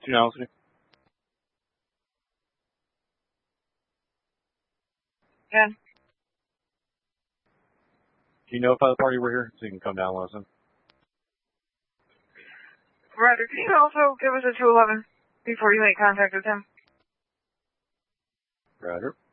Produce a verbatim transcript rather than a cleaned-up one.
two Allison. Yeah. Do you notify the party we're here so you can come down and listen? Roger. Can you also give us a two eleven before you make contact with him? Roger.